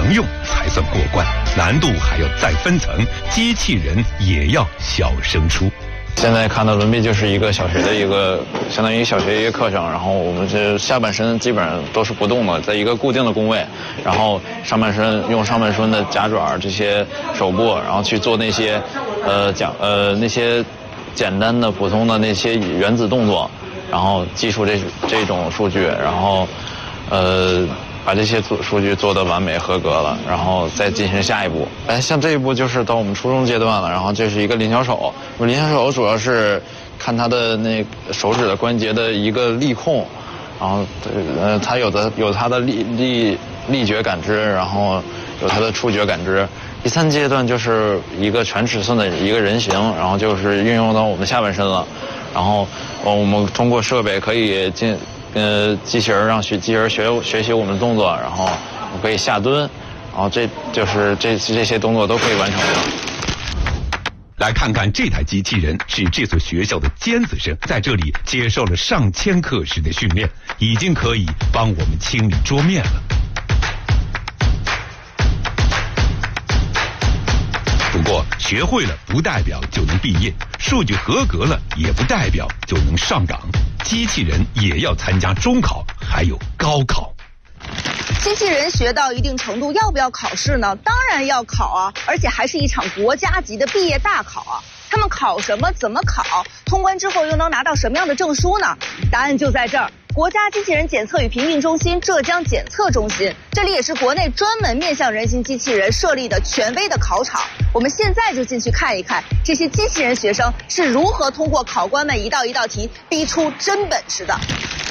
能用才算过关，难度还要再分层，机器人也要小升初。 现在看到轮臂就是一个小学的一个，相当于小学一个课程，然后我们这下半身基本上都是不动的，在一个固定的工位，然后上半身用上半身的夹爪这些手部，然后去做那些那些简单的普通的那些原子动作，然后记述这种数据，然后把这些数据做得完美合格了，然后再进行下一步。像这一步就是到我们初中阶段了，然后这是一个灵巧手。灵巧手主要是看他的那手指的关节的一个力控，然后他有他的力觉感知，然后有他的触觉感知。第三阶段就是一个全尺寸的一个人形，然后就是运用到我们下半身了，然后我们通过设备可以机器人让机器人学习我们的动作，然后我可以下蹲，然后这些动作都可以完成的。 来看看这台机器人是这所学校的尖子生，在这里接受了上千课时的训练，已经可以帮我们清理桌面了。不过学会了不代表就能毕业，数据合格了也不代表就能上岗。机器人也要参加中考，还有高考。 机器人学到一定程度，要不要考试呢？当然要考啊，而且还是一场国家级的毕业大考啊。他们考什么？怎么考？通关之后又能拿到什么样的证书呢？答案就在这儿。国家机器人检测与评定中心浙江检测中心，这里也是国内专门面向人形机器人设立的权威的考场。我们现在就进去看一看，这些机器人学生是如何通过考官们一道一道题逼出真本事的。